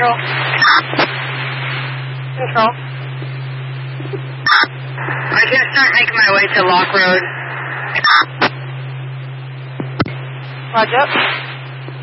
Control. Control. I'm going to start making my way to Lock Road. Roger.